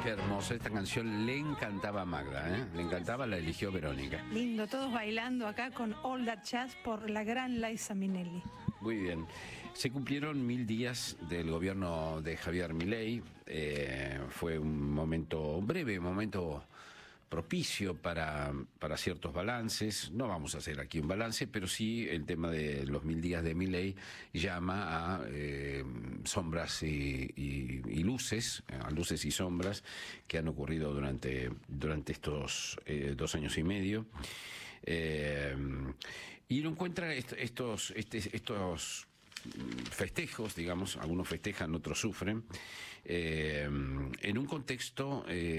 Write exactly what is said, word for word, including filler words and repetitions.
Qué hermoso, esta canción le encantaba a Magda, ¿eh? Le encantaba, la eligió Verónica. Lindo, todos bailando acá con All That Jazz por la gran Liza Minnelli. Muy bien. Se cumplieron mil días del gobierno de Javier Milei. Eh, fue un momento, un breve momento propicio para, para ciertos balances. No vamos a hacer aquí un balance, pero sí el tema de los mil días de Milei llama a eh, sombras y, y, y luces, a luces y sombras que han ocurrido durante, durante estos eh, dos años y medio. Eh, y uno encuentra est estos, este, estos festejos, digamos, algunos festejan, otros sufren, eh, en un contexto... Eh,